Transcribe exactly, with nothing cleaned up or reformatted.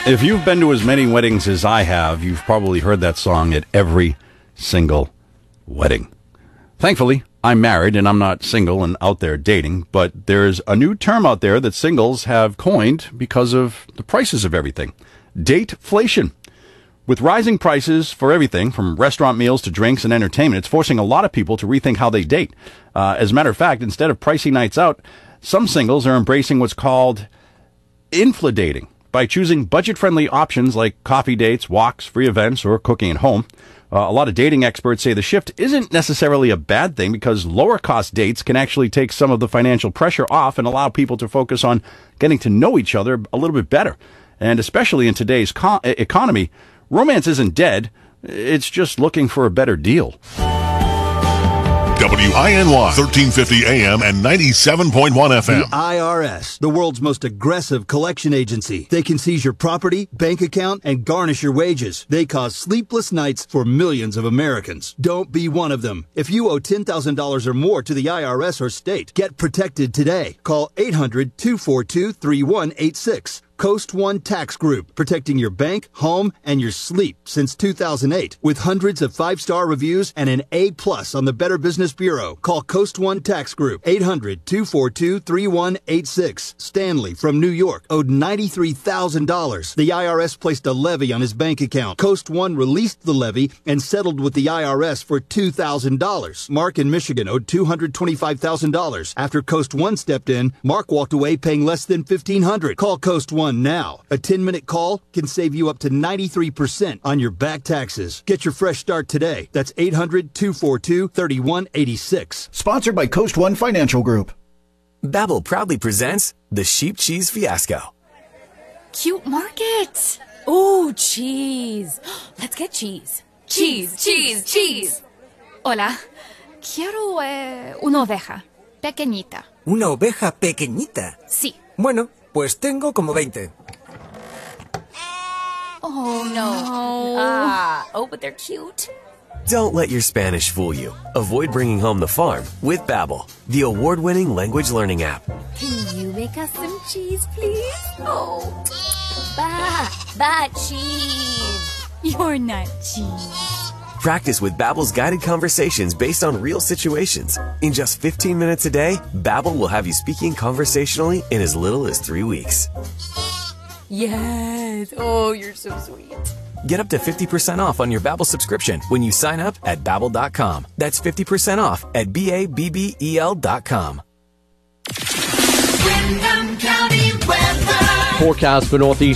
If you've been to as many weddings as I have, you've probably heard that song at every single wedding. Thankfully, I'm married and I'm not single and out there dating, but there's a new term out there that singles have coined because of the prices of everything. Dateflation. With rising prices for everything, from restaurant meals to drinks and entertainment, it's forcing a lot of people to rethink how they date. Uh, as a matter of fact, instead of pricey nights out, some singles are embracing what's called infladating by choosing budget-friendly options like coffee dates, walks, free events, or cooking at home. Uh, a lot of dating experts say the shift isn't necessarily a bad thing because lower-cost dates can actually take some of the financial pressure off and allow people to focus on getting to know each other a little bit better. And especially in today's co- economy, romance isn't dead. It's just looking for a better deal. W I N Y, thirteen fifty A M and ninety-seven point one F M. The I R S, the world's most aggressive collection agency. They can seize your property, bank account, and garnish your wages. They cause sleepless nights for millions of Americans. Don't be one of them. If you owe ten thousand dollars or more to the I R S or state, get protected today. Call eight hundred, two four two, three one eight six. Coast One Tax Group, protecting your bank, home, and your sleep since two thousand eight. With hundreds of five-star reviews and an A plus on the Better Business Bureau. Call Coast One Tax Group, eight hundred, two four two, three one eight six. Stanley from New York owed ninety-three thousand dollars. The I R S placed a levy on his bank account. Coast One released the levy and settled with the I R S for two thousand dollars. Mark in Michigan owed two hundred twenty-five thousand dollars. After Coast One stepped in, Mark walked away paying less than fifteen hundred dollars. Call Coast One now. A ten-minute call can save you up to ninety-three percent on your back taxes. Get your fresh start today. That's eight hundred, two four two, three one eight six. Sponsored by Coast One Financial Group. Babbel proudly presents the Sheep Cheese Fiasco. Cute market. Ooh, cheese. Let's get cheese. Cheese, cheese, cheese. Hola. Quiero eh, una oveja. Pequeñita. ¿Una oveja pequeñita? Sí. Bueno, pues tengo como veinte. Oh, no. Ah, oh, but they're cute. Don't let your Spanish fool you. Avoid bringing home the farm with Babbel, the award-winning language learning app. Can you make us some cheese, please? Oh, ba, ba cheese. You're not cheese. Practice with Babbel's guided conversations based on real situations. In just fifteen minutes a day, Babbel will have you speaking conversationally in as little as three weeks. Yes. Oh, you're so sweet. Get up to fifty percent off on your Babbel subscription when you sign up at Babbel dot com. That's fifty percent off at B A B B E L dot com. Windham County weather. Forecast for northeast